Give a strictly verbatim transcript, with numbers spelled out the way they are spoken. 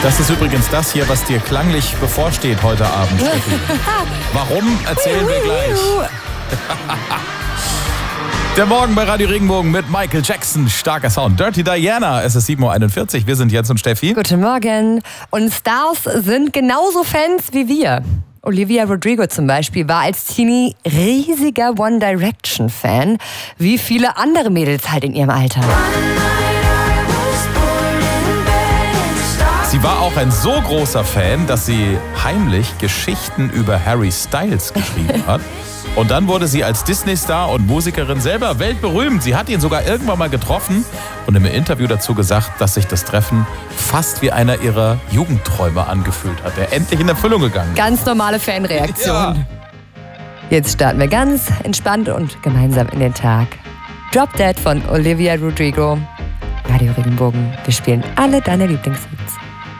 Das ist übrigens das hier, was dir klanglich bevorsteht heute Abend, Steffi. Warum, erzählen wir gleich. Der Morgen bei Radio Regenbogen mit Michael Jackson. Starker Sound. Dirty Diana. Es ist sieben Uhr einundvierzig. Wir sind Jens und Steffi. Guten Morgen. Und Stars sind genauso Fans wie wir. Olivia Rodrigo zum Beispiel war als Teenie riesiger One Direction-Fan, wie viele andere Mädels halt in ihrem Alter. Sie war auch ein so großer Fan, dass sie heimlich Geschichten über Harry Styles geschrieben hat. Und dann wurde sie als Disney-Star und Musikerin selber weltberühmt. Sie hat ihn sogar irgendwann mal getroffen und im Interview dazu gesagt, dass sich das Treffen fast wie einer ihrer Jugendträume angefühlt hat, der endlich in Erfüllung gegangen ist. Ganz normale Fanreaktion. Ja. Jetzt starten wir ganz entspannt und gemeinsam in den Tag. Drop Dead von Olivia Rodrigo. Radio Regenbogen. Wir spielen alle deine Lieblingshits.